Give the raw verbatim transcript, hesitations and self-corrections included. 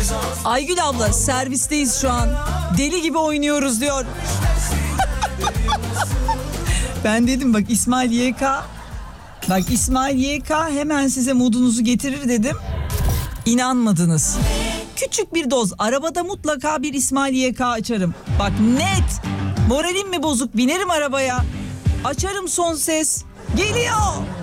Aygül abla servisteyiz şu an. Deli gibi oynuyoruz diyor. Ben dedim bak İsmail Y K. Bak İsmail Y K hemen size modunuzu getirir dedim. İnanmadınız. Küçük bir doz. Arabada mutlaka bir İsmail Y K açarım. Bak net. Moralim mi bozuk? Binerim arabaya. Açarım son ses. Geliyor.